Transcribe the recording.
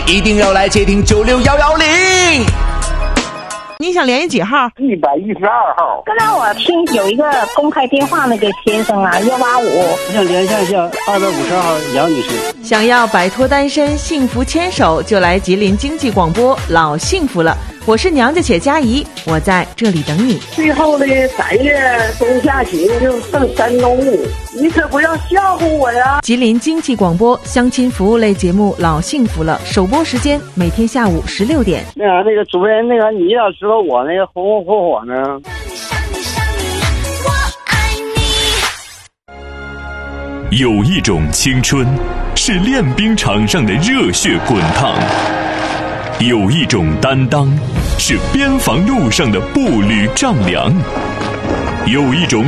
一定要来接听96110。 你想联系几号 ？112号。 刚才我听有一个公开电话那个先生啊，185。 我想联系一下252号杨女士。 想要摆脱单身，幸福牵手，就来吉林经济广播，老幸福了。我是娘家且佳怡，我在这里等你。 最后的3月中下旬就剩山东，你可不要吓唬我呀！ 吉林经济广播相亲服务类节目《老幸福了》，首播时间每天下午16点。 那个主持人，你要知道我红红火火呢。 有一种青春，是练兵场上的热血滚烫；有一种担当，是边防路上的步履丈量；有一种